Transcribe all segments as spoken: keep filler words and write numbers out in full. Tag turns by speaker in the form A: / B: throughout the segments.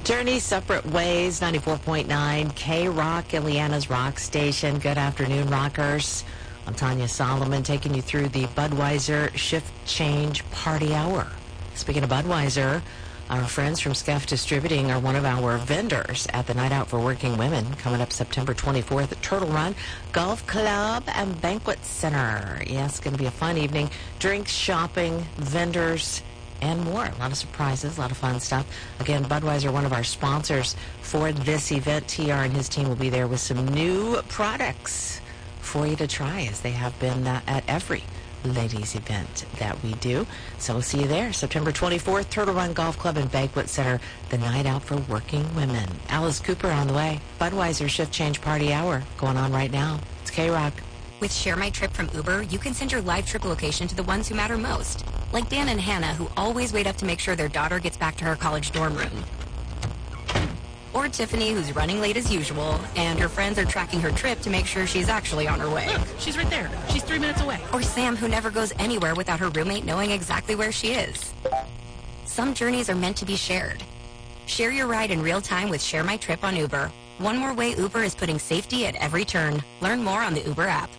A: Journey separate ways, ninety-four point nine K-Rock, Ileana's rock station. Good afternoon, rockers. I'm Tanya Solomon, taking you through the Budweiser Shift Change Party Hour. Speaking of Budweiser, our friends from Scuff Distributing are one of our vendors at the Night Out for Working Women coming up September twenty-fourth at Turtle Run Golf Club and Banquet Center. Yes, it's going to be a fun evening. Drinks, shopping, vendors, and more. A lot of surprises, a lot of fun stuff. Again, Budweiser, one of our sponsors for this event. T R and his team will be there with some new products for you to try, as they have been uh, at every ladies event that we do. So we'll see you there September twenty-fourth, Turtle Run Golf Club and Banquet Center, the Night Out for Working Women. Alice Cooper on the way. Budweiser Shift Change Party Hour going on right now. It's K-Rock.
B: With Share My Trip from Uber, you can send your live trip location to the ones who matter most. Like Dan and Hannah, who always wait up to make sure their daughter gets back to her college dorm room. Or Tiffany, who's running late as usual, and her friends are tracking her trip to make sure she's actually on her way.
C: Look, she's right there. She's three minutes away.
B: Or Sam, who never goes anywhere without her roommate knowing exactly where she is. Some journeys are meant to be shared. Share your ride in real time with Share My Trip on Uber. One more way Uber is putting safety at every turn. Learn more on the Uber app.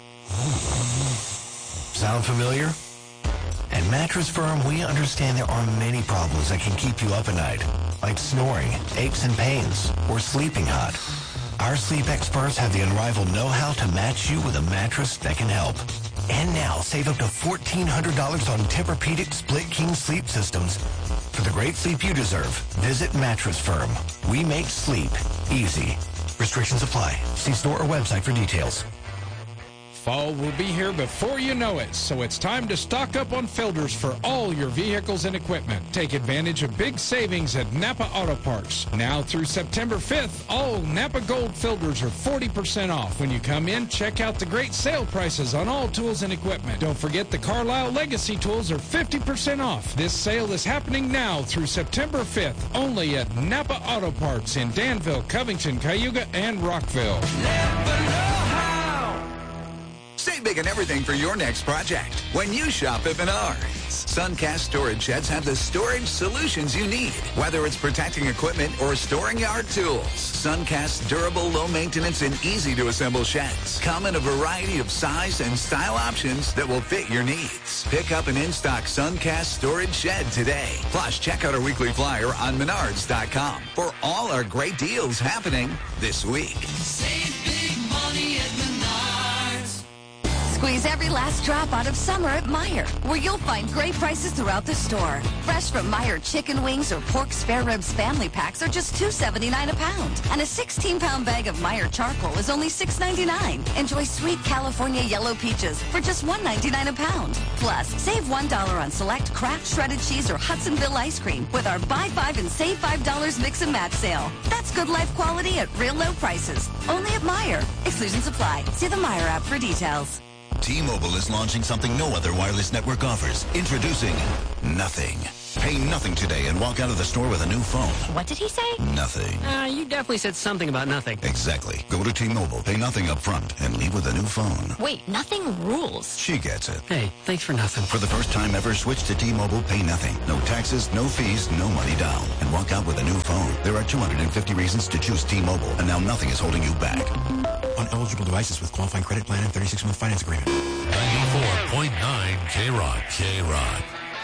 D: Sound familiar? At Mattress Firm, we understand there are many problems that can keep you up at night, like snoring, aches and pains, or sleeping hot. Our sleep experts have the unrivaled know-how to match you with a mattress that can help. And now, save up to fourteen hundred dollars on Tempur-Pedic Split King sleep systems. For the great sleep you deserve, visit Mattress Firm. We make sleep easy. Restrictions apply. See store or website for details.
E: Fall will be here before you know it, so it's time to stock up on filters for all your vehicles and equipment. Take advantage of big savings at Napa Auto Parts. Now through September fifth, all Napa Gold filters are forty percent off. When you come in, check out the great sale prices on all tools and equipment. Don't forget the Carlisle Legacy tools are fifty percent off. This sale is happening now through September fifth, only at Napa Auto Parts in Danville, Covington, Cayuga, and Rockville.
F: Save big on everything for your next project when you shop at Menards. Suncast storage sheds have the storage solutions you need, whether it's protecting equipment or storing yard tools. Suncast's durable, low-maintenance, and easy-to-assemble sheds come in a variety of size and style options that will fit your needs. Pick up an in-stock Suncast storage shed today. Plus, check out our weekly flyer on menards dot com for all our great deals happening this week.
G: Save big money at Menards.
H: Squeeze every last drop out of summer at Meijer, where you'll find great prices throughout the store. Fresh from Meijer chicken wings or pork spare ribs family packs are just two seventy-nine a pound. And a sixteen pound bag of Meijer charcoal is only six ninety-nine. Enjoy sweet California yellow peaches for just one ninety-nine a pound. Plus, save one dollar on select Kraft shredded cheese or Hudsonville ice cream with our buy five and save five dollars mix and match sale. That's good life quality at real low prices. Only at Meijer. Exclusions apply. See the Meijer app for details.
I: T-Mobile is launching something no other wireless network offers. Introducing Nothing. Pay nothing today and walk out of the store with a new phone.
B: What did he say?
I: Nothing.
C: Uh, you definitely said something about nothing.
I: Exactly. Go to T-Mobile, pay nothing up front, and leave with a new phone.
B: Wait, nothing rules.
I: She gets it.
C: Hey, thanks for nothing.
I: For the first time ever, switch to T-Mobile, pay nothing. No taxes, no fees, no money down. And walk out with a new phone. There are two hundred fifty reasons to choose T-Mobile, and now nothing is holding you back.
J: On eligible devices with qualifying credit plan and thirty-six month finance agreement.
K: ninety-four point nine K-Rock. K-Rock.